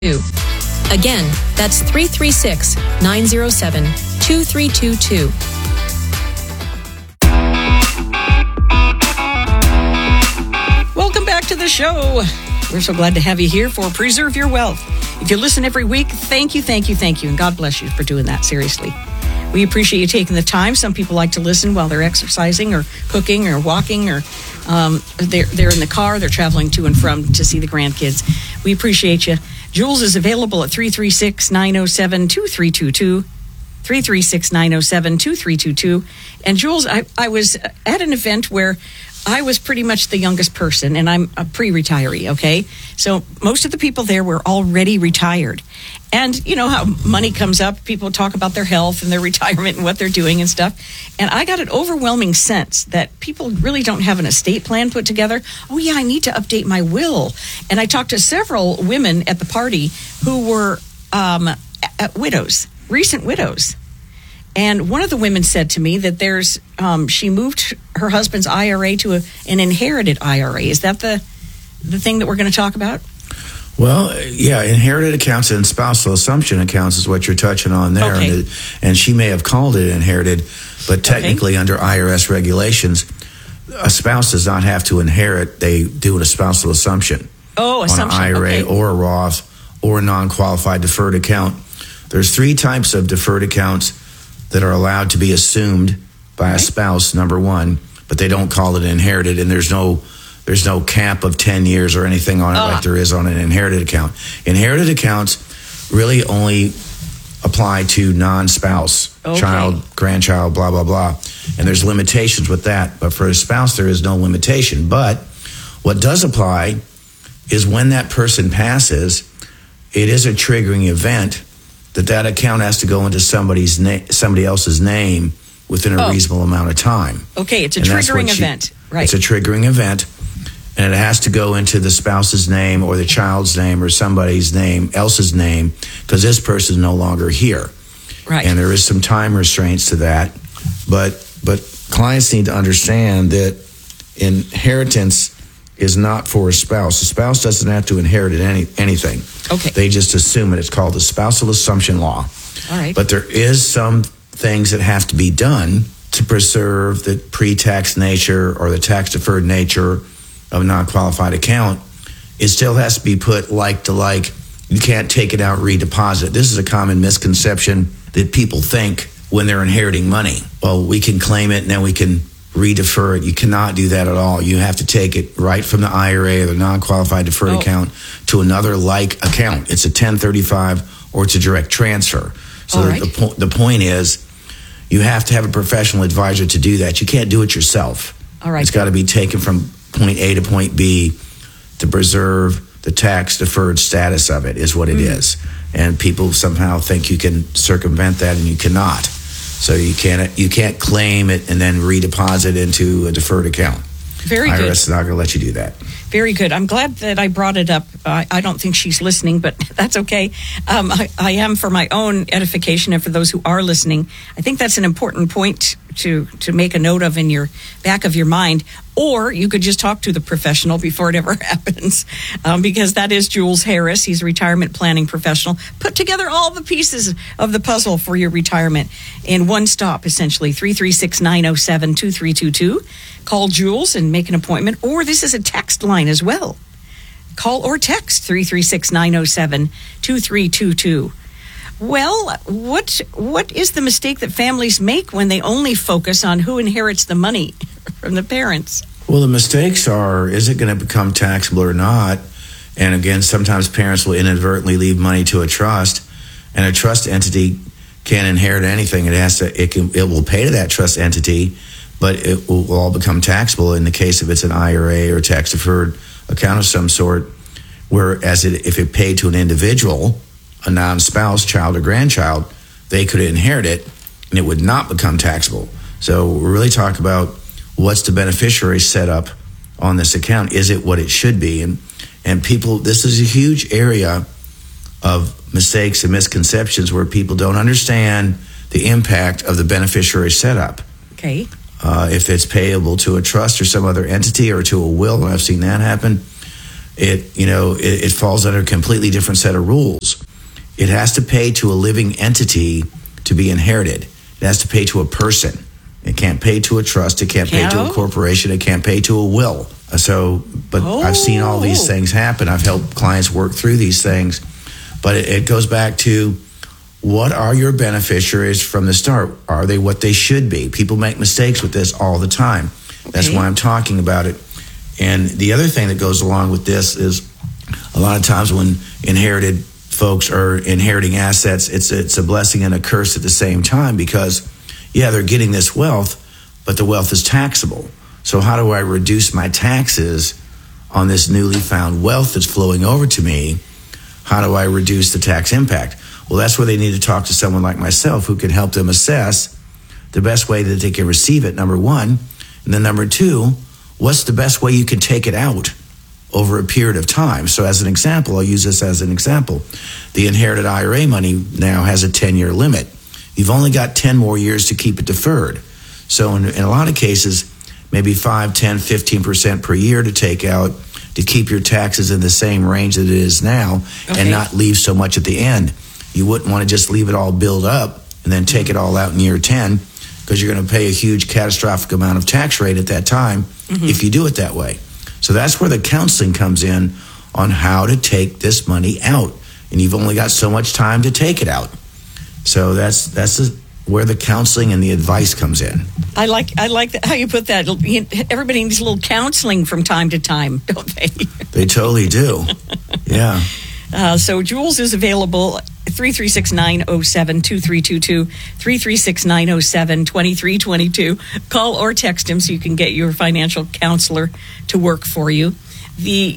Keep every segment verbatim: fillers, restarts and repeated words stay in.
Again, that's three three six, nine zero seven, two three two two. Welcome back to the show. We're so glad to have you here for Preserve Your Wealth. If you listen every week, thank you, thank you, thank you, and God bless you for doing that, seriously. We appreciate you taking the time. Some people like to listen while they're exercising or cooking or walking, or um, they're, they're in the car, they're traveling to and from to see the grandkids. We appreciate you. Jules is available at three three six, nine zero seven, two three two two, three three six, nine zero seven, two three two two. And Jules, I, I was at an event where I was pretty much the youngest person, and I'm a pre-retiree, okay? So most of the people there were already retired. And you know how money comes up, people talk about their health and their retirement and what they're doing and stuff. And I got an overwhelming sense that people really don't have an estate plan put together. Oh yeah, I need to update my will. And I talked to several women at the party who were um, at widows, recent widows. And one of the women said to me that there's, um, she moved her husband's I R A to a, an inherited I R A. Is that the the thing that we're going to talk about? Well, yeah, inherited accounts and spousal assumption accounts is what you're touching on there. Okay. And, it, and she may have called it inherited, but technically okay. under I R S regulations, a spouse does not have to inherit. They do a spousal assumption. Oh, assumption. On an I R A okay. or a Roth or a non-qualified deferred account. There's three types of deferred accounts that are allowed to be assumed by a spouse, number one, but they don't call it inherited, and there's no there's no cap of ten years or anything on it uh. like there is on an inherited account. Inherited accounts really only apply to non-spouse, okay. child, grandchild, blah, blah, blah, and there's limitations with that, but for a spouse, there is no limitation. But what does apply is when that person passes, it is a triggering event that that account has to go into somebody's na- somebody else's name within a oh. reasonable amount of time. Okay, it's a and triggering she, event. Right. It's a triggering event, and it has to go into the spouse's name or the child's name or somebody's name, else's name, because this person is no longer here. Right. And there is some time restraints to that. But but clients need to understand that inheritance is not for a spouse. A spouse doesn't have to inherit any, anything. Okay. They just assume it. It's called the spousal assumption law. All right. But there is some things that have to be done to preserve the pre-tax nature or the tax-deferred nature of a non-qualified account. It still has to be put like to like. You can't take it out, redeposit. This is a common misconception that people think when they're inheriting money. Well, we can claim it and then we can redefer it. You cannot do that at all. You have to take it right from the I R A or the non-qualified deferred oh. account to another like account. It's a ten thirty-five or it's a direct transfer. So right. the, po- the point is you have to have a professional advisor to do that. You can't do it yourself. All right. It's got to be taken from point A to point B to preserve the tax deferred status of it is what it mm. is. And people somehow think you can circumvent that, and you cannot. So you can't you can't claim it and then redeposit into a deferred account. Very good. I R S is not going to let you do that. Very good. I'm glad that I brought it up. Uh, I don't think she's listening, but that's okay. Um, I, I am for my own edification and for those who are listening. I think that's an important point to, to make a note of in your back of your mind. Or you could just talk to the professional before it ever happens, um, because that is Jules Harris. He's a retirement planning professional. Put together all the pieces of the puzzle for your retirement in one stop, essentially. three three six, nine zero seven, two three two two. Call Jules and make an appointment. Or this is a text line as well. Call or text three three six, nine zero seven, two three two two. Well, what what is the mistake that families make when they only focus on who inherits the money from the parents? Well, the mistakes are, is it going to become taxable or not? And again, sometimes parents will inadvertently leave money to a trust, and a trust entity can't inherit anything. It has to, it can, it will pay to that trust entity, but it will, will all become taxable in the case if it's an I R A or tax deferred account of some sort. Whereas it, if it paid to an individual, a non-spouse, child or grandchild, they could inherit it and it would not become taxable. So we're really talking about what's the beneficiary setup on this account? Is it what it should be? And and people, this is a huge area of mistakes and misconceptions where people don't understand the impact of the beneficiary setup. Okay. Uh, if it's payable to a trust or some other entity or to a will, and I've seen that happen, it, you know, it, it falls under a completely different set of rules. It has to pay to a living entity to be inherited. It has to pay to a person. It can't pay to a trust. It can't pay to a corporation. It can't pay to a will. So, but oh. I've seen all these things happen. I've helped clients work through these things. But it, it goes back to, what are your beneficiaries from the start? Are they what they should be? People make mistakes with this all the time. Okay. That's why I'm talking about it. And the other thing that goes along with this is, a lot of times when inherited folks are inheriting assets, it's it's a blessing and a curse at the same time, because yeah, they're getting this wealth, but the wealth is taxable. So how do I reduce my taxes on this newly found wealth that's flowing over to me? How do I reduce the tax impact? Well, that's where they need to talk to someone like myself who can help them assess the best way that they can receive it, number one. And then number two, what's the best way you can take it out over a period of time? So as an example, I'll use this as an example. The inherited I R A money now has a ten-year limit. You've only got ten more years to keep it deferred. So in, in a lot of cases, maybe five, ten, fifteen percent per year to take out to keep your taxes in the same range that it is now, okay, and not leave so much at the end. You wouldn't want to just leave it all build up and then take it all out in year ten, because you're going to pay a huge catastrophic amount of tax rate at that time, mm-hmm, if you do it that way. So that's where the counseling comes in on how to take this money out. And you've only got so much time to take it out. So that's that's the, where the counseling and the advice comes in. I like I like that, how you put that. Everybody needs a little counseling from time to time, don't they? They totally do. Yeah. Uh, so Jules is available, three three six, nine oh seven, two three two two, three three six, nine oh seven, two three two two. Call or text him so you can get your financial counselor to work for you. The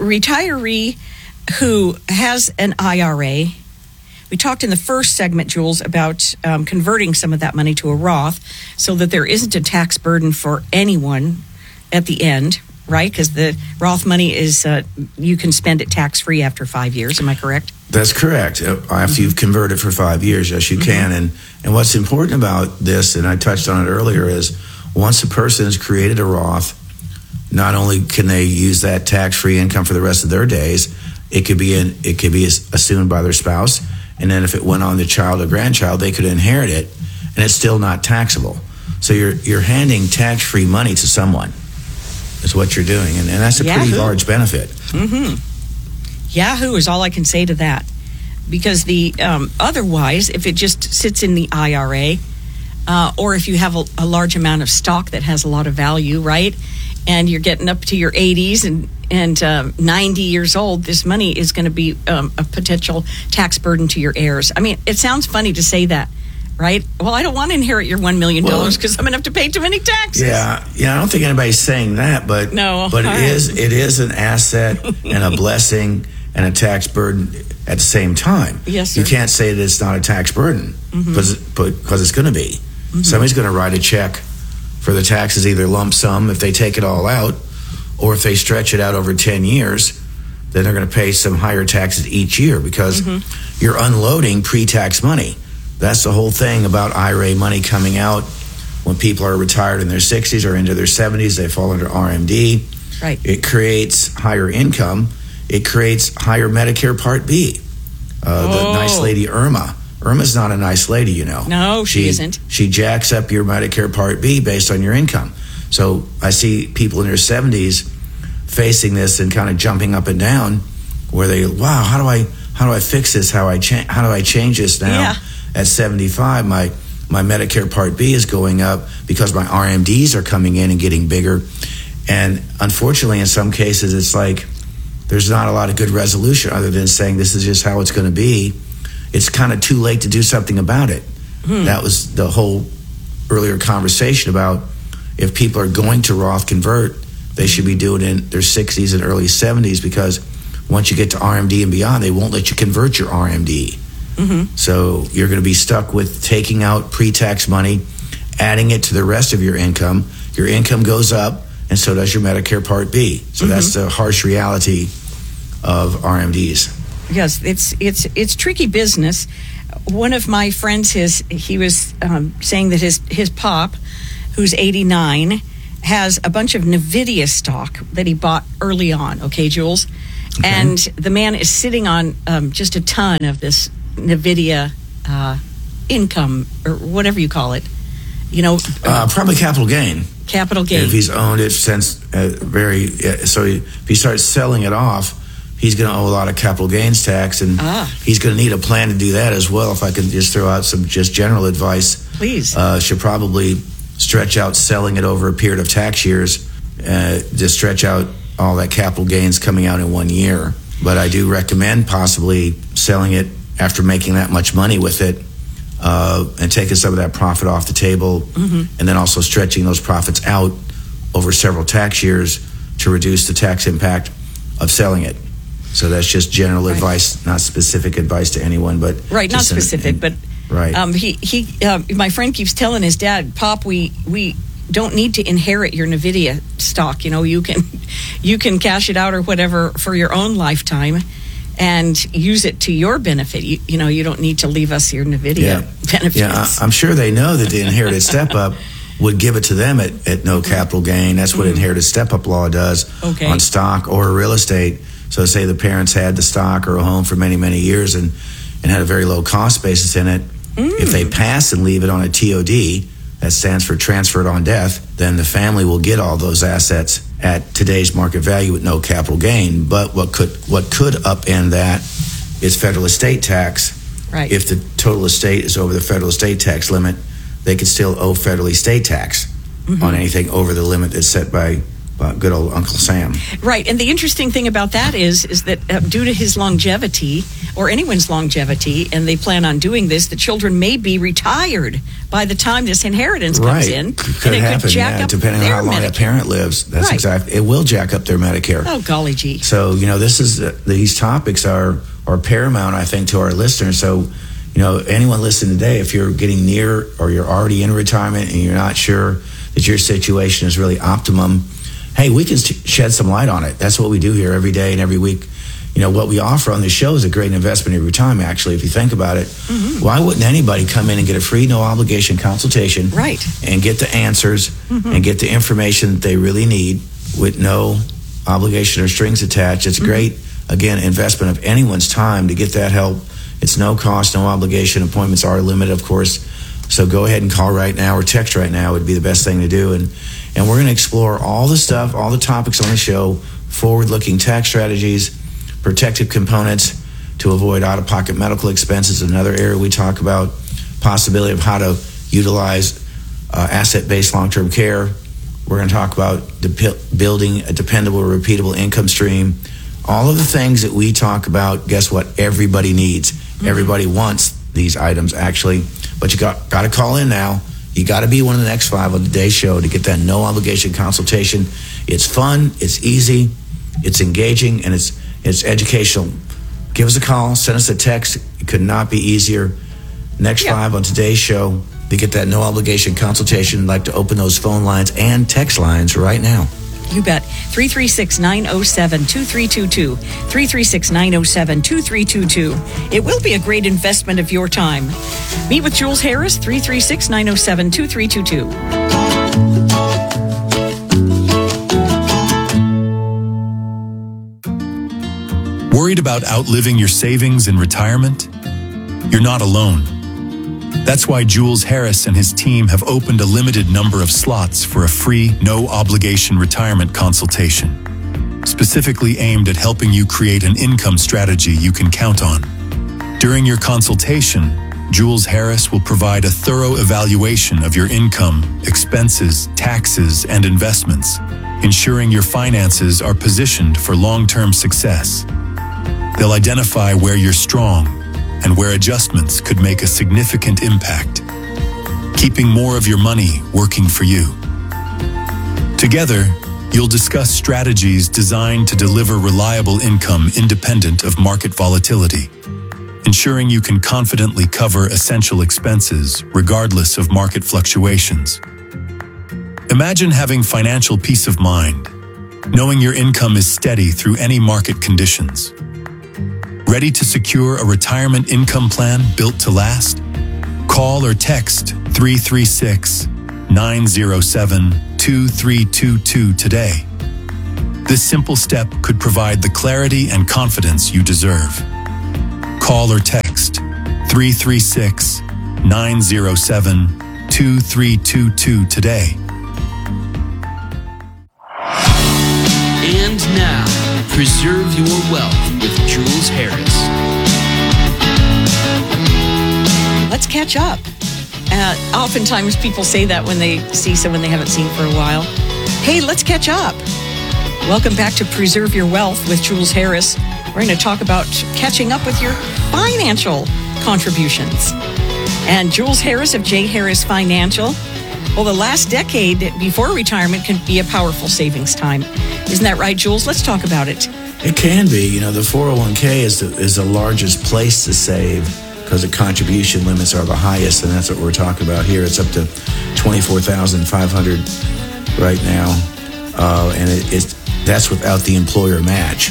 retiree who has an I R A, we talked in the first segment, Jules, about um, converting some of that money to a Roth so that there isn't a tax burden for anyone at the end, right? Because the Roth money is, uh, you can spend it tax-free after five years. Am I correct? That's correct. After mm-hmm. you've converted for five years, yes, you mm-hmm. can. And, and what's important about this, and I touched on it earlier, is once a person has created a Roth, not only can they use that tax-free income for the rest of their days, it could be in, it could be assumed by their spouse. And then if it went on the child or grandchild, they could inherit it, and it's still not taxable. So you're you're handing tax-free money to someone, is what you're doing. And, and that's a Yahoo. pretty large benefit. Mm-hmm. Yahoo is all I can say to that. Because the um, otherwise, if it just sits in the I R A, uh, or if you have a, a large amount of stock that has a lot of value, right, and you're getting up to your eighties and and uh, ninety years old, this money is going to be um, a potential tax burden to your heirs. I mean, it sounds funny to say that, right? Well, I don't want to inherit your one million dollars because well, I'm going to have to pay too many taxes. Yeah, yeah. I don't think anybody's saying that, but no, but it right. is it is an asset and a blessing and a tax burden at the same time. Yes, sir. You can't say that it's not a tax burden because mm-hmm. because it's going to be. Mm-hmm. Somebody's going to write a check for the taxes, either lump sum if they take it all out, or if they stretch it out over ten years, then they're going to pay some higher taxes each year because mm-hmm. you're unloading pre-tax money. That's the whole thing about I R A money coming out when people are retired in their sixties or into their seventies. They fall under R M D. Right. It creates higher income. It creates higher Medicare Part B. Uh, oh. The nice lady Irma. Irma's not a nice lady, you know. No, she, she isn't. She jacks up your Medicare Part B based on your income. So I see people in their seventies facing this and kind of jumping up and down, where they, wow, how do I how do I fix this? How I cha- how do I change this now? Yeah. At seventy-five, my my Medicare Part B is going up because my R M Ds are coming in and getting bigger. And unfortunately, in some cases, it's like there's not a lot of good resolution other than saying this is just how it's going to be. It's kind of too late to do something about it. Hmm. That was the whole earlier conversation about if people are going to Roth convert, they should be doing it in their sixties and early seventies, because once you get to R M D and beyond, they won't let you convert your R M D. Mm-hmm. So you're going to be stuck with taking out pre-tax money, adding it to the rest of your income. Your income goes up, and so does your Medicare Part B. So mm-hmm. that's the harsh reality of R M Ds. Yes, it's it's it's tricky business. One of my friends, his he was um, saying that his his pop, who's eighty-nine, has a bunch of NVIDIA stock that he bought early on. Okay, Jules? Okay. And the man is sitting on um, just a ton of this NVIDIA uh, income, or whatever you call it. You know, uh, probably capital gain. Capital gain. If he's owned it since uh, very, uh, so he, if he starts selling it off, he's going to owe a lot of capital gains tax, and ah. he's going to need a plan to do that as well. If I could just throw out some just general advice, please. Uh, should probably stretch out selling it over a period of tax years, uh, to stretch out all that capital gains coming out in one year. But I do recommend possibly selling it after making that much money with it, uh, and taking some of that profit off the table, mm-hmm. and then also stretching those profits out over several tax years to reduce the tax impact of selling it. So that's just general right. advice, not specific advice to anyone, but right, not specific, in, in, but right. Um, he he, uh, my friend keeps telling his dad, "Pop, we we don't need to inherit your NVIDIA stock. You know, you can you can cash it out or whatever for your own lifetime, and use it to your benefit. You, you know, you don't need to leave us your NVIDIA yeah. benefits." Yeah, I'm sure they know that the inherited step up would give it to them at, at no capital gain. That's what mm-hmm. inherited step up law does okay. on stock or real estate. So say the parents had the stock or a home for many, many years and, and had a very low cost basis in it. Mm. If they pass and leave it on a T O D, that stands for transferred on death, then the family will get all those assets at today's market value with no capital gain. But what could what could upend that is federal estate tax. Right. If the total estate is over the federal estate tax limit, they could still owe federal estate tax mm-hmm. on anything over the limit that's set by Uh, good old Uncle Sam. Right, and the interesting thing about that is is that uh, due to his longevity, or anyone's longevity, and they plan on doing this, the children may be retired by the time this inheritance comes right. in. Could and it happen, could jack yeah, up depending on their how long Medicare. that parent lives. That's right. exactly. It will jack up their Medicare. Oh, golly gee. So, you know, this is uh, these topics are are paramount, I think, to our listeners. So, you know, anyone listening today, if you're getting near or you're already in retirement and you're not sure that your situation is really optimum, hey, we can shed some light on it. That's what we do here every day and every week. You know, what we offer on this show is a great investment in your time, actually, if you think about it. Mm-hmm. Why wouldn't anybody come in and get a free, no-obligation consultation right. and get the answers mm-hmm. and get the information that they really need with no obligation or strings attached? It's a great, mm-hmm. again, investment of anyone's time to get that help. It's no cost, no obligation. Appointments are limited, of course. So go ahead and call right now or text right now would be the best thing to do. And And we're going to explore all the stuff, all the topics on the show, forward-looking tax strategies, protective components to avoid out-of-pocket medical expenses, another area we talk about, possibility of how to utilize uh, asset-based long-term care. We're going to talk about de- building a dependable, repeatable income stream. All of the things that we talk about, guess what? Everybody needs. Mm-hmm. Everybody wants these items, actually. But you got, got to call in now. You got to be one of the next five on today's show to get that no obligation consultation. It's fun, it's easy, it's engaging, and it's it's educational. Give us a call, send us a text. It could not be easier. Next yeah. five on today's show to get that no obligation consultation. I'd like to open those phone lines and text lines right now. You bet. three three six, nine oh seven, two three two two. three three six, nine oh seven, two three two two. It will be a great investment of your time. Meet with Jules Harris, three three six, nine oh seven, two three two two. Worried about outliving your savings in retirement? You're not alone. That's why Jules Harris and his team have opened a limited number of slots for a free, no-obligation retirement consultation, specifically aimed at helping you create an income strategy you can count on. During your consultation, Jules Harris will provide a thorough evaluation of your income, expenses, taxes, and investments, ensuring your finances are positioned for long-term success. They'll identify where you're strong and where adjustments could make a significant impact, keeping more of your money working for you. Together, you'll discuss strategies designed to deliver reliable income independent of market volatility, ensuring you can confidently cover essential expenses regardless of market fluctuations. Imagine having financial peace of mind, knowing your income is steady through any market conditions. Ready to secure a retirement income plan built to last? Call or text three three six, nine oh seven, two three two two today. This simple step could provide the clarity and confidence you deserve. Call or text three three six, nine zero seven, two three two two today. And now, preserve your wealth with Jules Harris. Let's catch up. Uh, oftentimes people say that when they see someone they haven't seen for a while. Hey, let's catch up. Welcome back to Preserve Your Wealth with Jules Harris. We're going to talk about catching up with your financial contributions. And Jules Harris of J. Harris Financial. Well, the last decade before retirement can be a powerful savings time. Isn't that right, Jules? Let's talk about it. It can be. You know, the four oh one k is the, is the largest place to save because the contribution limits are the highest, and that's what we're talking about here. It's up to twenty-four thousand five hundred dollars right now, uh, and it, it's, that's without the employer match.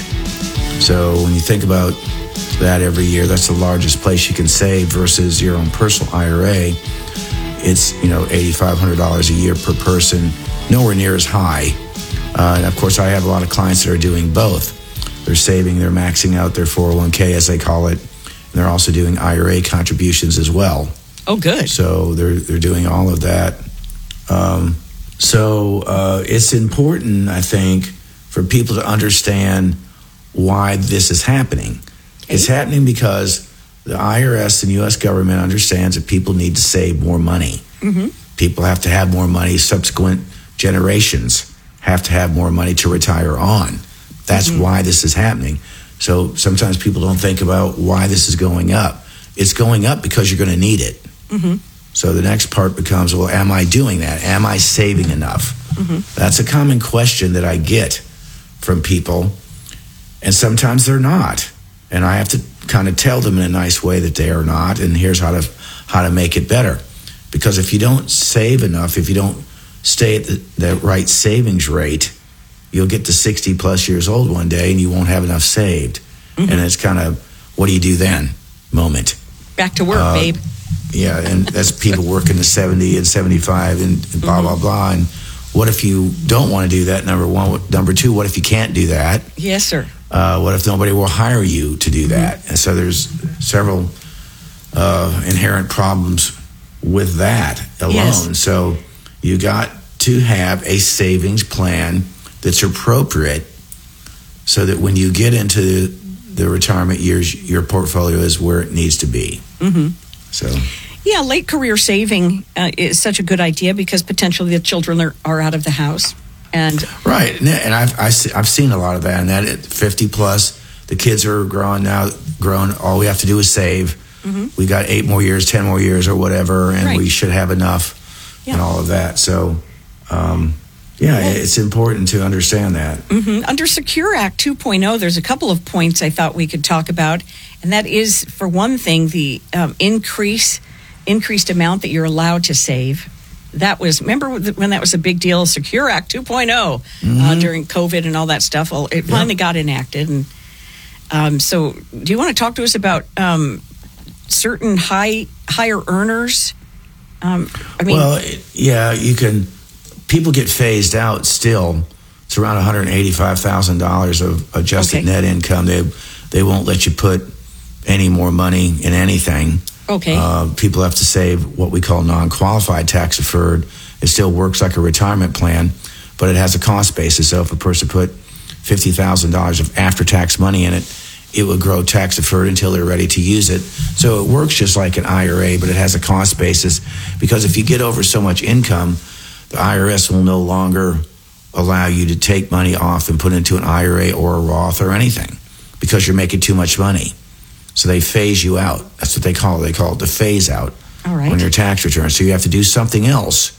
So when you think about that every year, that's the largest place you can save versus your own personal I R A. It's, you know, eight thousand five hundred dollars a year per person, nowhere near as high. Uh, and of course, I have a lot of clients that are doing both. They're saving, they're maxing out their four oh one k, as they call it. And they're also doing I R A contributions as well. Oh, good. So they're they're doing all of that. Um, so uh, it's important, I think, for people to understand why this is happening. Okay. It's happening because the I R S and U S government understands that people need to save more money. Mm-hmm. People have to have more money. Subsequent generations have to have more money to retire on. That's mm-hmm. why this is happening. So sometimes people don't think about why this is going up. It's going up because you're going to need it. Mm-hmm. So the next part becomes, well, am I doing that? Am I saving enough? Mm-hmm. That's a common question that I get from people. And sometimes they're not. And I have to kind of tell them in a nice way that they are not. And here's how to how to make it better. Because if you don't save enough, if you don't stay at the, the right savings rate, you'll get to sixty plus years old one day and you won't have enough saved. Mm-hmm. And it's kind of, what do you do then? Moment. Back to work, uh, babe. Yeah, and that's people working to seventy and seventy-five and, and blah, mm-hmm. blah, blah. And what if you don't want to do that, number one? Number two, what if you can't do that? Yes, sir. Uh, what if nobody will hire you to do that? Mm-hmm. And so there's several uh, inherent problems with that alone. Yes. So you got to have a savings plan that's appropriate so that when you get into the retirement years, your portfolio is where it needs to be. Mm-hmm. So, yeah, late career saving uh, is such a good idea because potentially the children are, are out of the house. And right, and I've I see, I've seen a lot of that. And that at fifty plus, the kids are grown now. Grown, all we have to do is save. Mm-hmm. We got eight more years, ten more years, or whatever, and right. we should have enough, yeah. and all of that. So, um, yeah, well, it's important to understand that. Mm-hmm. Under Secure Act two point oh, there's a couple of points I thought we could talk about, and that is, for one thing, the um, increase increased amount that you're allowed to save. That was, remember when that was a big deal, Secure Act two point oh, mm-hmm. uh, during COVID and all that stuff? Well, it finally yep. got enacted. And um, so do you want to talk to us about um, certain high higher earners? Um, I mean, well, yeah, you can, people get phased out still. It's around one hundred eighty-five thousand dollars of adjusted okay. net income. They, they won't let you put any more money in anything. Okay. Uh, people have to save what we call non-qualified tax deferred. It still works like a retirement plan, but it has a cost basis. So if a person put fifty thousand dollars of after-tax money in it, it would grow tax deferred until they're ready to use it. So it works just like an I R A, but it has a cost basis because if you get over so much income, the I R S will no longer allow you to take money off and put into an I R A or a Roth or anything because you're making too much money. So they phase you out. That's what they call it. They call it the phase out All right. on your tax return. So you have to do something else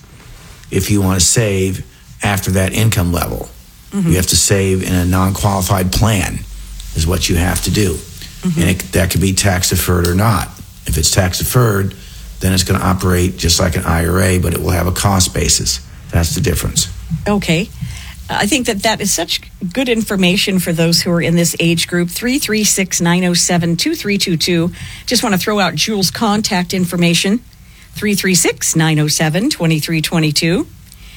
if you want to save after that income level. Mm-hmm. You have to save in a non-qualified plan is what you have to do. Mm-hmm. And it, that could be tax deferred or not. If it's tax deferred, then it's going to operate just like an I R A, but it will have a cost basis. That's the difference. Okay. I think that that is such good information for those who are in this age group. three three six, nine oh seven, two three two two. Just want to throw out Jules' contact information. three three six, nine oh seven, two three two two.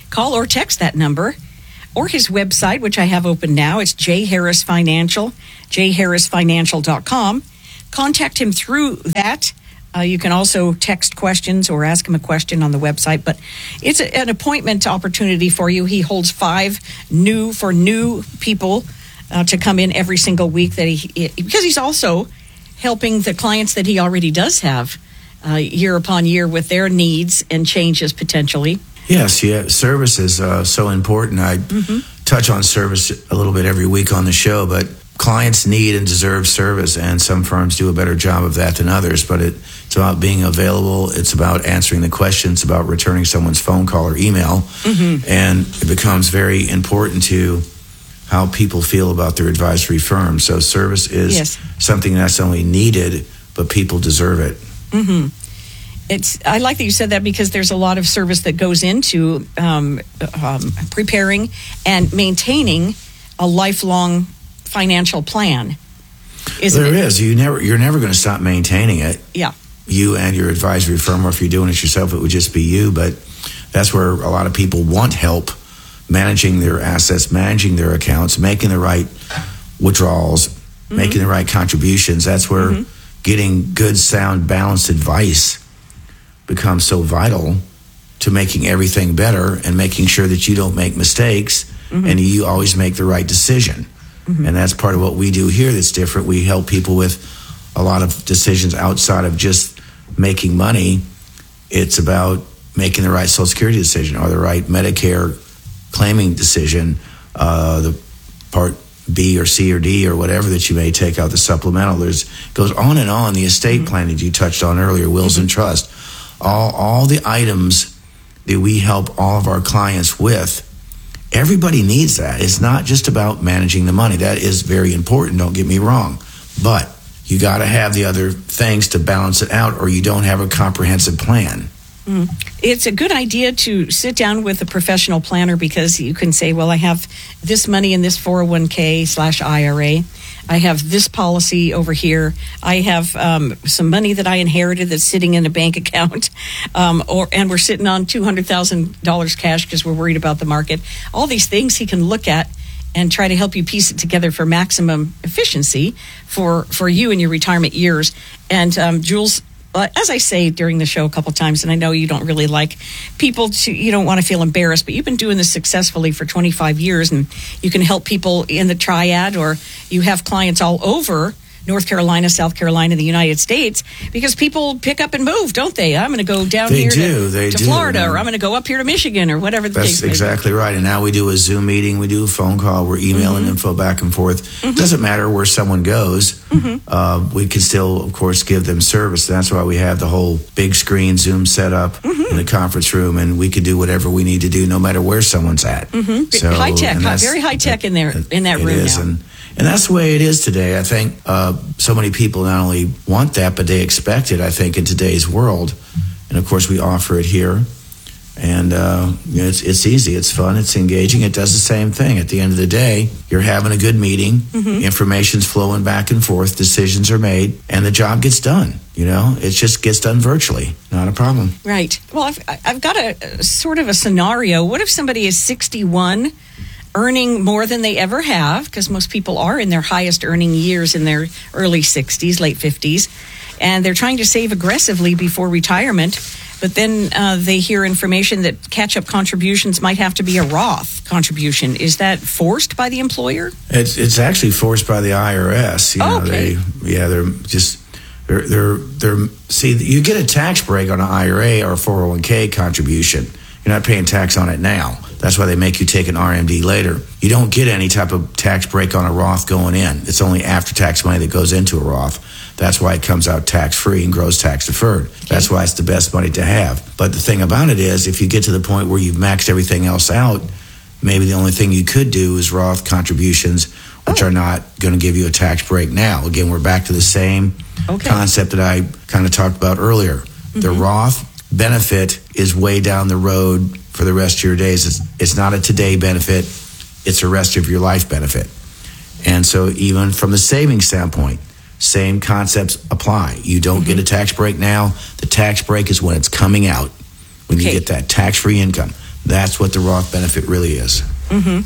call or text that number, or his website, which I have open now. It's J Harris Financial, j harris financial dot com. Contact him through that. Uh, you can also text questions or ask him a question on the website, but it's a, an appointment opportunity for you. He holds five new for new people uh, to come in every single week that he, because he's also helping the clients that he already does have uh, year upon year with their needs and changes potentially. Yes, yeah, service is uh, so important. I mm-hmm. touch on service a little bit every week on the show, but clients need and deserve service, and some firms do a better job of that than others, but it, it's about being available. It's about answering the questions, about returning someone's phone call or email, mm-hmm. and it becomes very important to how people feel about their advisory firm. So service is yes. something that's only needed, but people deserve it. Mm-hmm. It's. I like that you said that, because there's a lot of service that goes into um, um, preparing and maintaining a lifelong financial plan. Isn't there it? is. You never. You're never going to stop maintaining it. Yeah. You and your advisory firm, or if you're doing it yourself, it would just be you. But that's where a lot of people want help managing their assets, managing their accounts, making the right withdrawals, mm-hmm. making the right contributions. That's where mm-hmm. getting good, sound, balanced advice becomes so vital to making everything better and making sure that you don't make mistakes mm-hmm. and you always make the right decision. Mm-hmm. And that's part of what we do here that's different. We help people with a lot of decisions outside of just making money. It's about making the right Social Security decision or the right Medicare claiming decision, uh, the Part B or C or D or whatever that you may take out, the supplemental. There's goes on and on. The estate mm-hmm. plan that you touched on earlier, wills mm-hmm. and trust, all all the items that we help all of our clients with. Everybody needs that. It's not just about managing the money. That is very important, don't get me wrong. But you got to have the other things to balance it out, or you don't have a comprehensive plan. Mm. It's a good idea to sit down with a professional planner, because you can say, well, I have this money in this four oh one k slash I R A. I have this policy over here. I have um, some money that I inherited that's sitting in a bank account, um, or and we're sitting on two hundred thousand dollars cash because we're worried about the market. All these things he can look at and try to help you piece it together for maximum efficiency for, for you in your retirement years. And um, Jules, uh, as I say during the show a couple times, and I know you don't really like people to, you don't want to feel embarrassed, but you've been doing this successfully for twenty-five years, and you can help people in the triad, or you have clients all over North Carolina, South Carolina, the United States, because people pick up and move, don't they? I'm going to go down they here do, to, they to do. Florida, or I'm going to go up here to Michigan, or whatever the case may be. That's exactly right. And now we do a Zoom meeting, we do a phone call, we're emailing mm-hmm. info back and forth. Mm-hmm. It doesn't matter where someone goes. Mm-hmm. Uh, we can still, of course, give them service. That's why we have the whole big screen Zoom set up mm-hmm. in the conference room, and we can do whatever we need to do no matter where someone's at. Mm-hmm. So, high tech, very high tech in there, in that it room is, now. And, And that's the way it is today. I think uh, so many people not only want that, but they expect it, I think, in today's world. And, of course, we offer it here. And uh, you know, it's, it's easy. It's fun. It's engaging. It does the same thing. At the end of the day, you're having a good meeting. Mm-hmm. Information's flowing back and forth. Decisions are made. And the job gets done. You know, it just gets done virtually. Not a problem. Right. Well, I've, I've got a, a sort of a scenario. What if somebody is sixty-one, earning more than they ever have, because most people are in their highest earning years in their early sixties, late fifties, and they're trying to save aggressively before retirement, but then uh, they hear information that catch-up contributions might have to be a Roth contribution. Is that forced by the employer? It's it's actually forced by the I R S. You know, oh, okay. They, yeah, they're just they're they're they're see, you get a tax break on an I R A or a four oh one k contribution. You're not paying tax on it now. That's why they make you take an R M D later. You don't get any type of tax break on a Roth going in. It's only after-tax money that goes into a Roth. That's why it comes out tax-free and grows tax-deferred. Okay. That's why it's the best money to have. But the thing about it is, if you get to the point where you've maxed everything else out, maybe the only thing you could do is Roth contributions, which oh. are not going to give you a tax break now. Again, we're back to the same okay. concept that I kind of talked about earlier. Mm-hmm. The Roth benefit is way down the road for the rest of your days. It's, it's not a today benefit. It's a rest of your life benefit. And so even from the savings standpoint, same concepts apply. You don't mm-hmm. get a tax break now. The tax break is when it's coming out, when okay. you get that tax-free income. That's what the Roth benefit really is. Mm-hmm.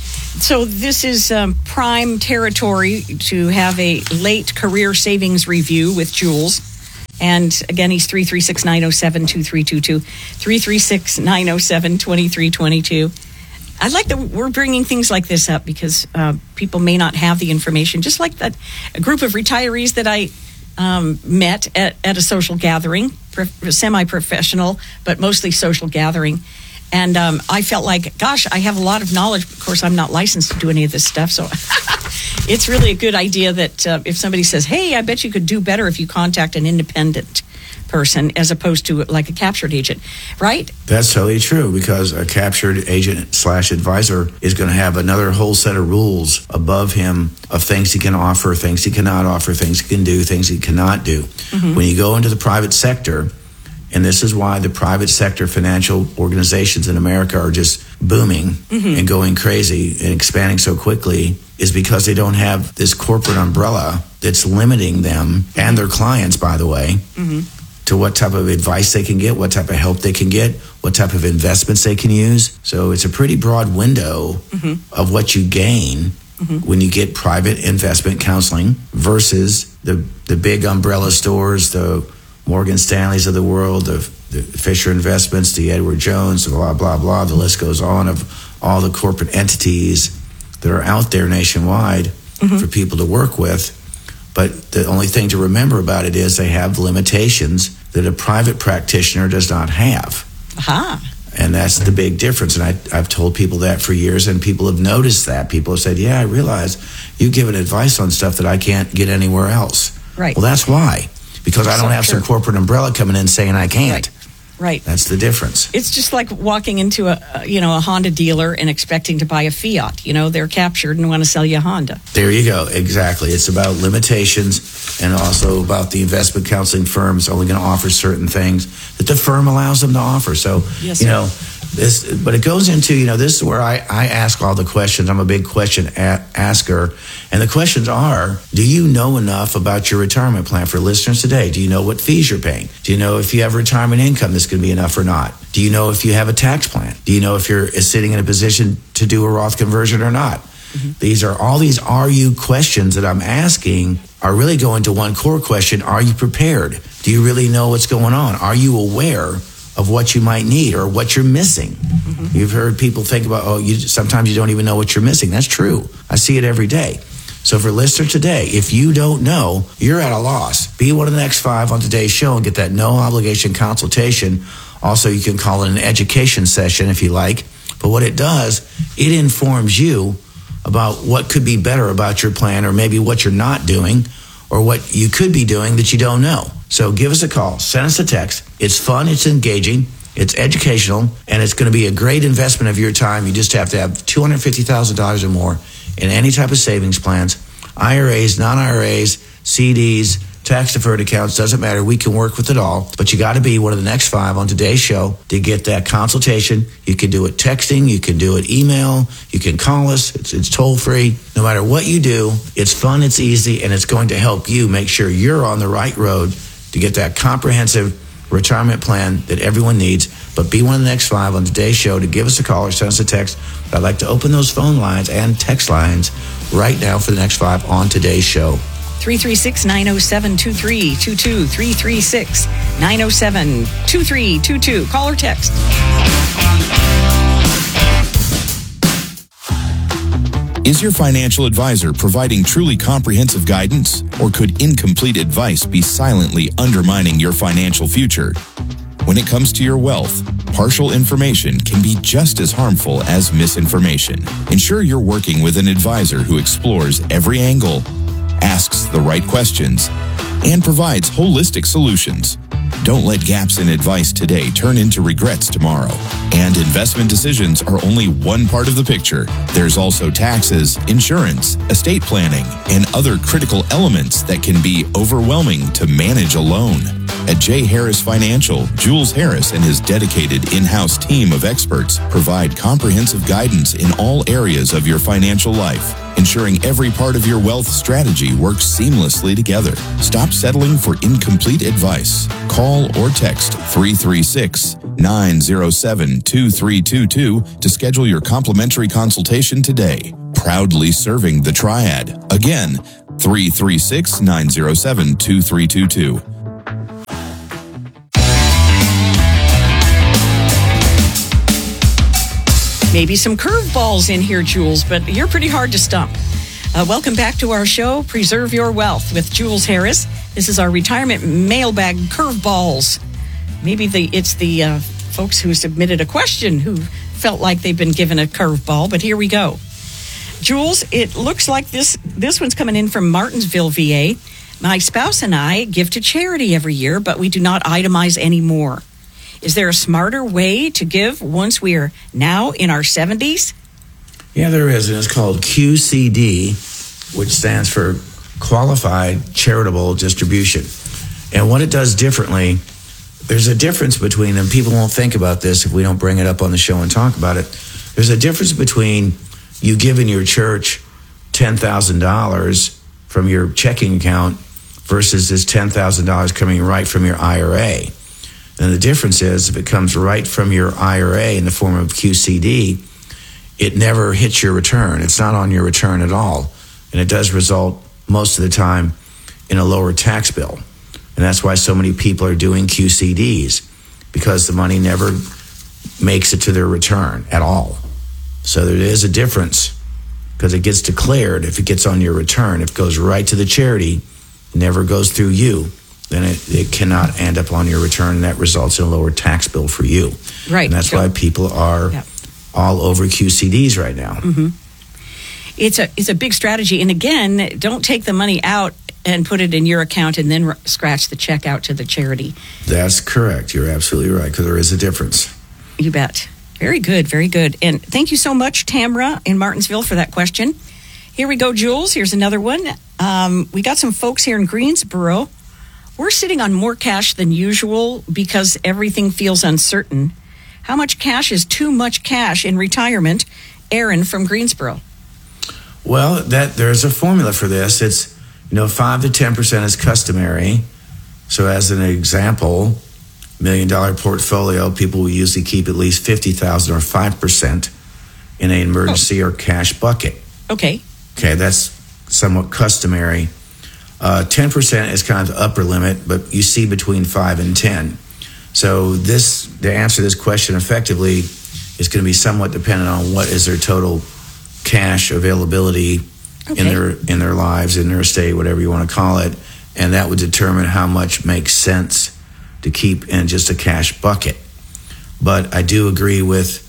So this is um, prime territory to have a late career savings review with Jules. And again, he's three three six, nine oh seven, two three two two, three three six, nine oh seven, two three two two. I like that we're bringing things like this up because uh, people may not have the information. Just like that a group of retirees that I um, met at, at a social gathering, pro- semi-professional, but mostly social gathering. And um, I felt like, gosh, I have a lot of knowledge. Of course, I'm not licensed to do any of this stuff. So it's really a good idea that uh, if somebody says, hey, I bet you could do better if you contact an independent person as opposed to like a captured agent, right? That's totally true, because a captured agent slash advisor is going to have another whole set of rules above him of things he can offer, things he cannot offer, things he can do, things he cannot do. Mm-hmm. When you go into the private sector, and this is why the private sector financial organizations in America are just booming mm-hmm. and going crazy and expanding so quickly, is because they don't have this corporate umbrella that's limiting them and their clients, by the way, mm-hmm. to what type of advice they can get, what type of help they can get, what type of investments they can use. So it's a pretty broad window mm-hmm. of what you gain mm-hmm. when you get private investment counseling versus the, the big umbrella stores, the Morgan Stanleys of the world, the, the Fisher Investments, the Edward Jones, blah, blah, blah. The list goes on of all the corporate entities that are out there nationwide mm-hmm. for people to work with. But the only thing to remember about it is they have limitations that a private practitioner does not have. Aha. And that's the big difference. And I, I've told people that for years, and people have noticed that. People have said, yeah, I realize you've given advice on stuff that I can't get anywhere else. Right. Well, that's why. Because I don't so have true. some corporate umbrella coming in saying I can't. Right. Right. That's the difference. It's just like walking into a, a you know a Honda dealer and expecting to buy a Fiat. You know, they're captured and want to sell you a Honda. There you go. Exactly. It's about limitations and also about the investment counseling firms only going to offer certain things that the firm allows them to offer. So, yes, you know, this, but it goes into, you know, this is where I, I ask all the questions. I'm a big question a- asker. And the questions are, do you know enough about your retirement plan? For listeners today, do you know what fees you're paying? Do you know if you have retirement income that's going to be enough or not? Do you know if you have a tax plan? Do you know if you're sitting in a position to do a Roth conversion or not? Mm-hmm. These are all these are you questions that I'm asking are really going to one core question. Are you prepared? Do you really know what's going on? Are you aware of what you might need or what you're missing? Mm-hmm. You've heard people think about, oh, you sometimes you don't even know what you're missing. That's true. I see it every day. So for listener today, if you don't know, you're at a loss. Be one of the next five on today's show and get that no obligation consultation. Also, you can call it an education session if you like. But what it does, it informs you about what could be better about your plan, or maybe what you're not doing, or what you could be doing that you don't know. So give us a call, send us a text. It's fun, it's engaging, it's educational, and it's going to be a great investment of your time. You just have to have two hundred fifty thousand dollars or more in any type of savings plans, I R As, non-I R As, C Ds, tax-deferred accounts, doesn't matter. We can work with it all. But you got to be one of the next five on today's show to get that consultation. You can do it texting. You can do it email. You can call us. It's, it's toll-free. No matter what you do, it's fun, it's easy, and it's going to help you make sure you're on the right road to get that comprehensive retirement plan that everyone needs. But be one of the next five on today's show to give us a call or send us a text. But I'd like to open those phone lines and text lines right now for the next five on today's show. three three six, nine oh seven, two three two two, three three six, nine oh seven, two three two two. Call or text. Is your financial advisor providing truly comprehensive guidance, or could incomplete advice be silently undermining your financial future? When it comes to your wealth, partial information can be just as harmful as misinformation. Ensure you're working with an advisor who explores every angle, asks the right questions, and provides holistic solutions. Don't let gaps in advice today turn into regrets tomorrow. And investment decisions are only one part of the picture. There's also taxes, insurance, estate planning, and other critical elements that can be overwhelming to manage alone. At J. Harris Financial, Jules Harris and his dedicated in-house team of experts provide comprehensive guidance in all areas of your financial life, ensuring ensuring every part of your wealth strategy works seamlessly together. Stop settling for incomplete advice. Call or text three three six, nine zero seven, two three two two to schedule your complimentary consultation today. Proudly serving the Triad. Again, three three six, nine zero seven, two three two two. Maybe some curveballs in here, Jules, but you're pretty hard to stump. Uh, welcome back to our show, Preserve Your Wealth with Jules Harris. This is our retirement mailbag curveballs. Maybe the it's the uh, folks who submitted a question who felt like they've been given a curveball, but here we go. Jules, it looks like this, this one's coming in from Martinsville, V A. My spouse and I give to charity every year, but we do not itemize anymore. Is there a smarter way to give once we are now in our seventies? Yeah, there is, and it's called Q C D, which stands for Qualified Charitable Distribution. And what it does differently, there's a difference between, and people won't think about this if we don't bring it up on the show and talk about it. There's a difference between you giving your church ten thousand dollars from your checking account versus this ten thousand dollars coming right from your I R A. And the difference is if it comes right from your I R A in the form of Q C D, it never hits your return. It's not on your return at all. And it does result most of the time in a lower tax bill. And that's why so many people are doing Q C Ds, because the money never makes it to their return at all. So there is a difference, because it gets declared if it gets on your return. If it goes right to the charity, never goes through you, then it, it cannot end up on your return, and that results in a lower tax bill for you. Right. And that's sure. why people are Yep. all over Q C Ds right now. Mm-hmm. It's a it's a big strategy. And again, don't take the money out and put it in your account and then r- scratch the check out to the charity. That's correct. You're absolutely right, because there is a difference. You bet. Very good, very good. And thank you so much, Tamra in Martinsville, for that question. Here we go, Jules. Here's another one. Um, we got some folks here in Greensboro. We're sitting on more cash than usual because everything feels uncertain. How much cash is too much cash in retirement? Aaron from Greensboro. Well, that there's a formula for this. It's, you know, five to ten percent is customary. So as an example, million dollar portfolio, people will usually keep at least fifty thousand or five percent in an emergency oh. or cash bucket. Okay. Okay, that's somewhat customary. Uh, ten percent is kind of the upper limit, but you see between five and ten. So this, to answer this question effectively, is going to be somewhat dependent on what is their total cash availability okay. in their in their lives, in their estate, whatever you want to call it, and that would determine how much makes sense to keep in just a cash bucket. But I do agree with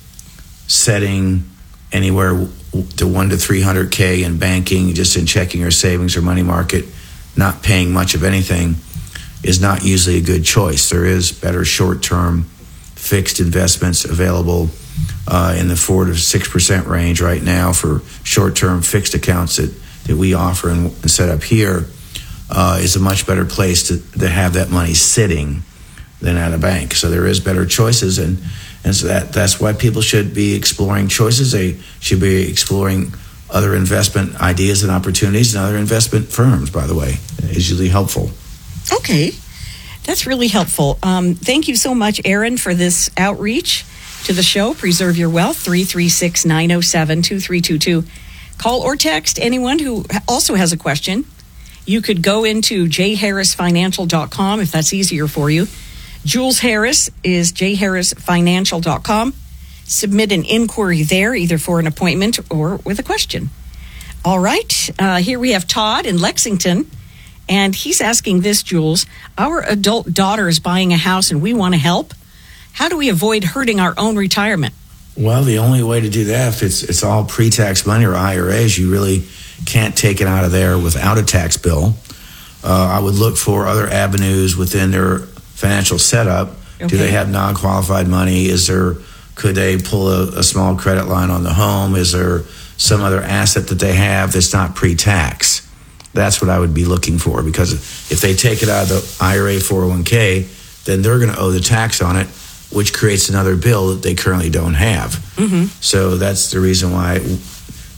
setting anywhere to one to three hundred k in banking, just in checking or savings or money market. Not paying much of anything is not usually a good choice. There is better short-term fixed investments available uh, in the four to six percent range right now for short-term fixed accounts that, that we offer and, and set up here uh, is a much better place to, to have that money sitting than at a bank. So there is better choices, and, and so that that's why people should be exploring choices. They should be exploring other investment ideas and opportunities, and other investment firms, by the way, is usually helpful. Okay. That's really helpful. Um, thank you so much, Aaron, for this outreach to the show. Preserve Your Wealth, three three six, nine oh seven, two three two two. Call or text anyone who also has a question. You could go into j harris financial dot com if that's easier for you. Jules Harris is j harris financial dot com. Submit an inquiry there, either for an appointment or with a question. All right. Uh, here we have Todd in Lexington, and he's asking this, Jules. Our adult daughter is buying a house, and we want to help. How do we avoid hurting our own retirement? Well, the only way to do that, if it's it's all pre-tax money or I R As, you really can't take it out of there without a tax bill. Uh, I would look for other avenues within their financial setup. Okay. Do they have non-qualified money? Is there Could they pull a, a small credit line on the home? Is there some other asset that they have that's not pre-tax? That's what I would be looking for, because if they take it out of the I R A four oh one k, then they're going to owe the tax on it, which creates another bill that they currently don't have. Mm-hmm. So that's the reason why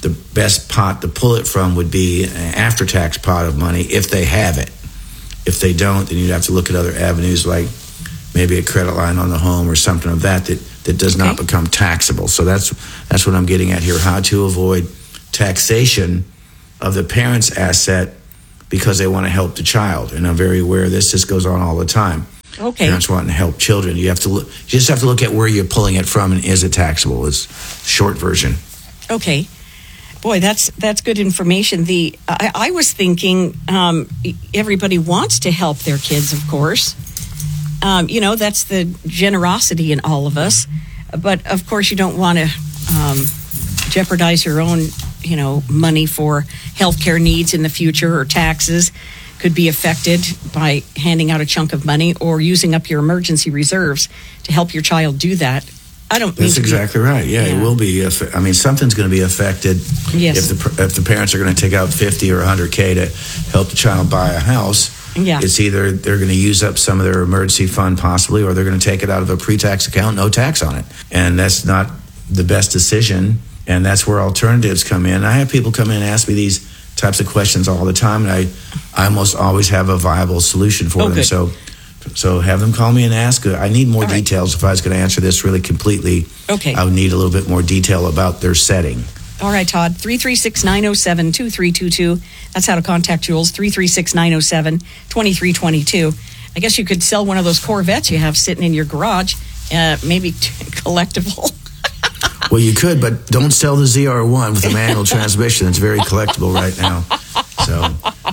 the best pot to pull it from would be an after-tax pot of money if they have it. If they don't, then you'd have to look at other avenues like maybe a credit line on the home or something of that that, that does Okay. not become taxable. So that's that's what I'm getting at here, how to avoid taxation of the parent's asset because they want to help the child. And I'm very aware this just goes on all the time. Okay. Parents wanting to help children. You have to look, you just have to look at where you're pulling it from and is it taxable is short version. Okay. Boy, that's that's good information. The I, I was thinking um, everybody wants to help their kids, of course. Um, you know, that's the generosity in all of us. But, of course, you don't want to um, jeopardize your own, you know, money for healthcare needs in the future, or taxes could be affected by handing out a chunk of money or using up your emergency reserves to help your child do that. I don't mean That's to be- exactly right. Yeah, Yeah. it will be. If, I mean, something's going to be affected Yes. if the if the parents are going to take out fifty or one hundred K to help the child buy a house. Yeah. It's either they're going to use up some of their emergency fund possibly, or they're going to take it out of a pre-tax account, no tax on it. And that's not the best decision. And that's where alternatives come in. I have people come in and ask me these types of questions all the time, and I, I almost always have a viable solution for Oh, them. good. So, so have them call me and ask. I need more All right. details. If I was going to answer this really completely, Okay. I would need a little bit more detail about their setting. All right, Todd, three three six, nine oh seven, two three two two. That's how to contact Jules, three three six, nine oh seven, two three two two. I guess you could sell one of those Corvettes you have sitting in your garage, uh, maybe t- collectible. Well, you could, but don't sell the Z R one with a manual transmission. It's very collectible right now. So,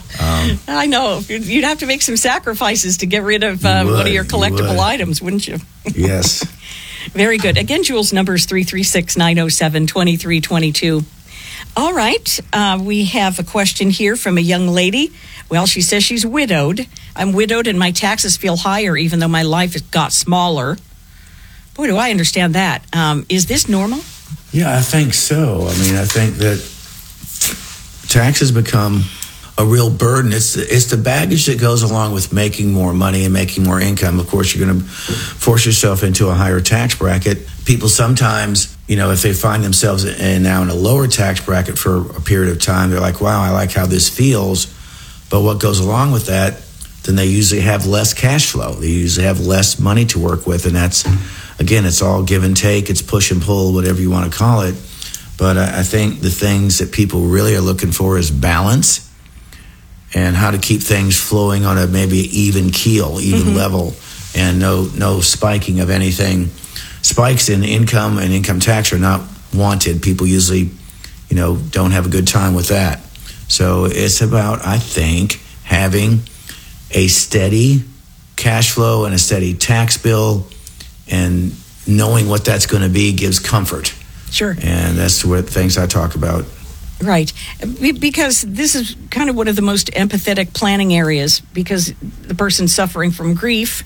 um, I know. You'd you'd have to make some sacrifices to get rid of uh, You one of would, your you collectible would. items, wouldn't you? yes. Very good. Again, Jules' number is three three six, nine oh seven, two three two two. All right. Uh, we have a question here from a young lady. Well, she says she's widowed. I'm widowed and my taxes feel higher even though my life has got smaller. Boy, do I understand that. Um, is this normal? Yeah, I think so. I mean, I think that taxes become a real burden. It's the, it's the baggage that goes along with making more money and making more income. Of course, you're going to force yourself into a higher tax bracket. People sometimes, you know, if they find themselves in, now in a lower tax bracket for a period of time, they're like, wow, I like how this feels. But what goes along with that, then they usually have less cash flow. They usually have less money to work with. And that's, again, it's all give and take. It's push and pull, whatever you want to call it. But I, I think the things that people really are looking for is balance and how to keep things flowing on a maybe even keel, even Mm-hmm. level, and no no spiking of anything. Spikes in income and income tax are not wanted. People usually, you know, don't have a good time with that. So it's about, I think, having a steady cash flow and a steady tax bill, and knowing what that's going to be gives comfort. Sure. And that's what things I talk about. Right. Be- Because this is kind of one of the most empathetic planning areas, because the person's suffering from grief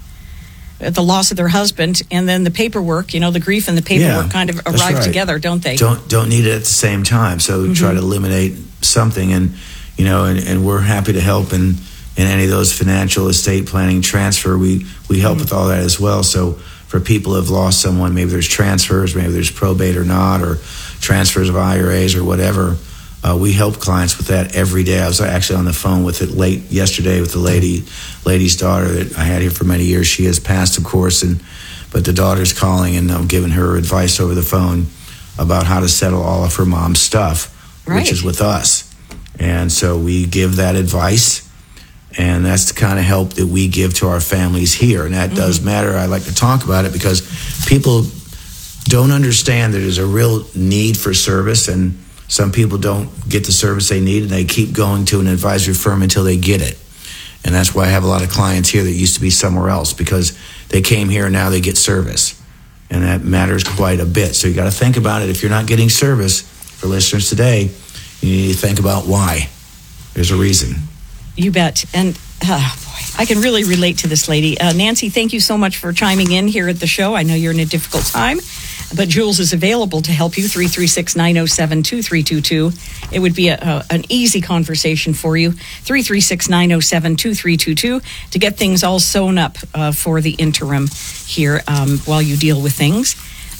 at the loss of their husband, and then the paperwork, you know, the grief and the paperwork Yeah, kind of that's arrive right. together, don't they? Don't don't need it at the same time. So Mm-hmm. try to eliminate something, and you know, and, and we're happy to help in in any of those financial, estate planning, transfer. We we help Mm-hmm. with all that as well. So for people who have lost someone, maybe there's transfers, maybe there's probate or not, or transfers of I R As or whatever. Uh, we help clients with that every day. I was actually on the phone with it late yesterday with the lady, lady's daughter that I had here for many years. She has passed, of course, and but the daughter's calling, and I'm giving her advice over the phone about how to settle all of her mom's stuff, Right. which is with us. And so we give that advice, and that's the kind of help that we give to our families here. And that mm-hmm. does matter. I like to talk about it because people don't understand that there's a real need for service, and some people don't get the service they need, and they keep going to an advisory firm until they get it. And that's why I have a lot of clients here that used to be somewhere else, because they came here and now they get service. And that matters quite a bit. So you got to think about it. If you're not getting service, for listeners today, you need to think about why. There's a reason. You bet. And uh, boy, I can really relate to this lady. Uh, Nancy, thank you so much for chiming in here at the show. I know you're in a difficult time, but Jules is available to help you, three three six, nine oh seven, two three two two. It would be a, a, an easy conversation for you, three three six, nine oh seven, two three two two, to get things all sewn up uh, for the interim here um, while you deal with things.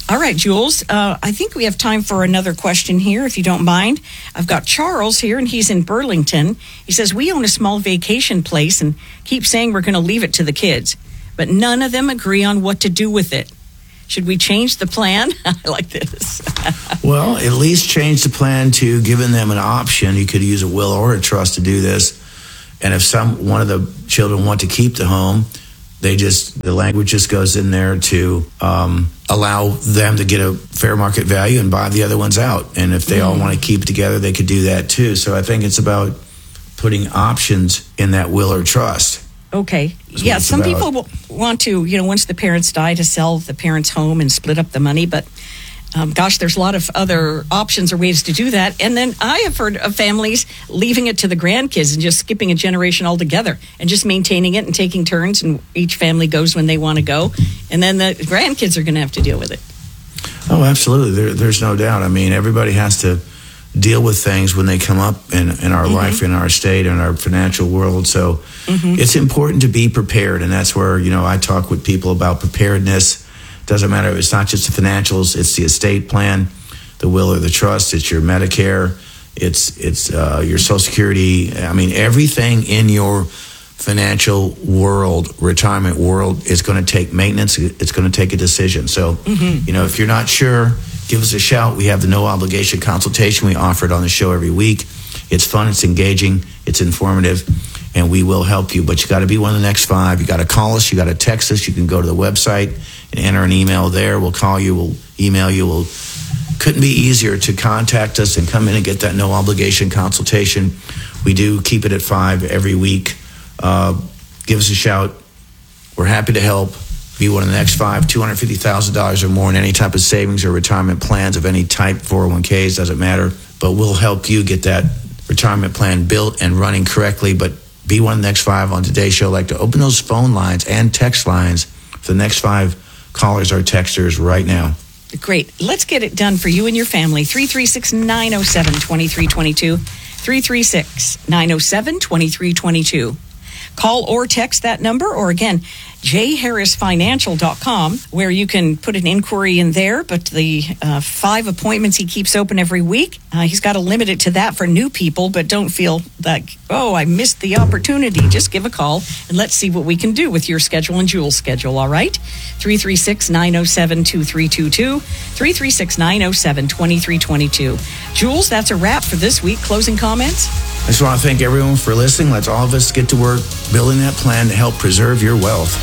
All right, Jules. Uh, I think we have time for another question here, if you don't mind. I've got Charles here, and he's in Burlington. He says, we own a small vacation place and keep saying we're going to leave it to the kids, but none of them agree on what to do with it. Should we change the plan? I like this. Well, at least change the plan to giving them an option. You could use a will or a trust to do this. And if some one of the children want to keep the home, they just the language just goes in there to um, allow them to get a fair market value and buy the other ones out. And if they mm. all want to keep it together, they could do that too. So I think it's about putting options in that will or trust. Okay. Yeah, some about. people w- want to, you know, once the parents die, to sell the parents' home and split up the money. But um, gosh, there's a lot of other options or ways to do that. And then I have heard of families leaving it to the grandkids and just skipping a generation altogether and just maintaining it and taking turns, and each family goes when they want to go. And then the grandkids are going to have to deal with it. Oh, absolutely. There, there's no doubt. I mean, everybody has to deal with things when they come up in, in our mm-hmm. life, in our state, in our financial world. So mm-hmm. it's important to be prepared. And that's where, you know, I talk with people about preparedness. Doesn't matter. It's not just the financials. It's the estate plan, the will or the trust. It's your Medicare. It's it's uh, your Social Security. I mean, everything in your financial world, retirement world, is going to take maintenance. It's going to take a decision. So, mm-hmm. you know, if you're not sure, give us a shout. We have the no obligation consultation. We offer it on the show every week. It's fun. It's engaging. It's informative. And we will help you. But you got to be one of the next five. You got to call us. You got to text us. You can go to the website and enter an email there. We'll call you. We'll email you. We'll couldn't be easier to contact us and come in and get that no obligation consultation. We do keep it at five every week. Uh, give us a shout. We're happy to help. Be one of the next five, two hundred fifty thousand dollars or more in any type of savings or retirement plans of any type, four oh one k's, doesn't matter. But we'll help you get that retirement plan built and running correctly. But be one of the next five on today's show. I'd like to open those phone lines and text lines for the next five callers or texters right now. Great. Let's get it done for you and your family. three three six, nine oh seven, two three two two. three three six, nine oh seven, two three two two. Call or text that number, or again, j harris financial dot com, where you can put an inquiry in there. But the uh, five appointments he keeps open every week, uh, he's got to limit it to that for new people. But don't feel like, oh, I missed the opportunity. Just give a call and let's see what we can do with your schedule and Jules' schedule. All right, three three six, nine oh seven, two three two two, three three six, nine oh seven, two three two two. Jules, that's a wrap for this week. Closing comments? I just want to thank everyone for listening. Let's all of us get to work building that plan to help preserve your wealth.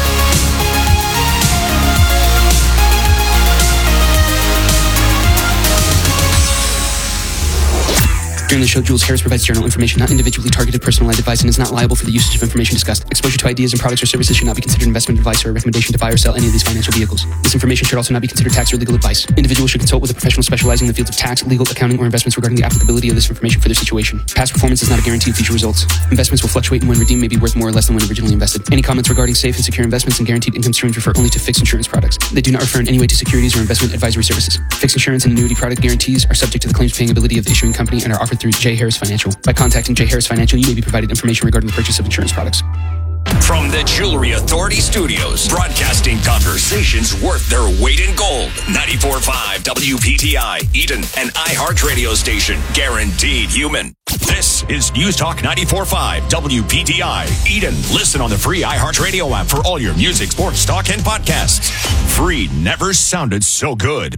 During the show, Jules Harris provides general information, not individually targeted personalized advice, and is not liable for the usage of information discussed. Exposure to ideas and products or services should not be considered investment advice or a recommendation to buy or sell any of these financial vehicles. This information should also not be considered tax or legal advice. Individuals should consult with a professional specializing in the fields of tax, legal, accounting, or investments regarding the applicability of this information for their situation. Past performance is not a guarantee of future results. Investments will fluctuate, and when redeemed may be worth more or less than when originally invested. Any comments regarding safe and secure investments and guaranteed income streams refer only to fixed insurance products. They do not refer in any way to securities or investment advisory services. Fixed insurance and annuity product guarantees are subject to the claims paying ability of the issuing company and are offered through J. Harris Financial. By contacting J. Harris Financial, you may be provided information regarding the purchase of insurance products. From the Jewelry Authority Studios, broadcasting conversations worth their weight in gold. ninety-four point five W P T I, Eden, an iHeart radio station, guaranteed human. This is News Talk ninety-four point five W P T I, Eden. Listen on the free iHeart radio app for all your music, sports, talk, and podcasts. Free never sounded so good.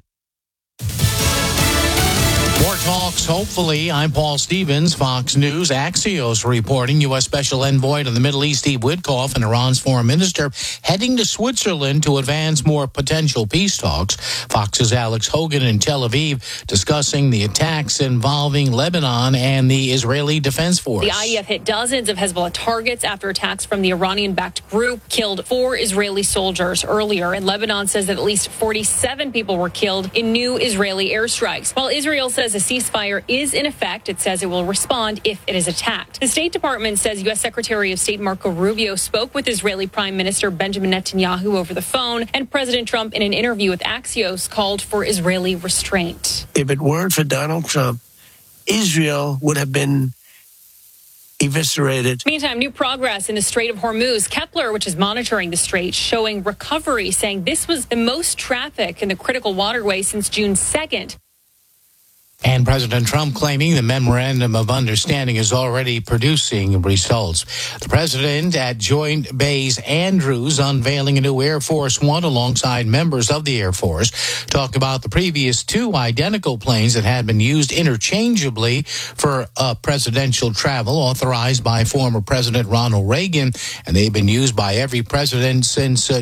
More talks, hopefully. I'm Paul Stevens, Fox News. Axios reporting U S Special Envoy to the Middle East, Steve Witkoff, and Iran's foreign minister heading to Switzerland to advance more potential peace talks. Fox's Alex Hogan in Tel Aviv discussing the attacks involving Lebanon and the Israeli Defense Force. The I D F hit dozens of Hezbollah targets after attacks from the Iranian-backed group killed four Israeli soldiers earlier. And Lebanon says that at least forty-seven people were killed in new Israeli airstrikes. While Israel says a ceasefire is in effect, it says it will respond if it is attacked. The State Department says U S Secretary of State Marco Rubio spoke with Israeli Prime Minister Benjamin Netanyahu over the phone, and President Trump, in an interview with Axios, called for Israeli restraint. If it weren't for Donald Trump, Israel would have been eviscerated. Meantime, new progress in the Strait of Hormuz. Kepler, which is monitoring the strait, showing recovery, saying this was the most traffic in the critical waterway since June second. And President Trump claiming the memorandum of understanding is already producing results. The president at Joint Base Andrews unveiling a new Air Force One alongside members of the Air Force. Talk about the previous two identical planes that had been used interchangeably for uh, presidential travel authorized by former President Ronald Reagan. And they've been used by every president since uh,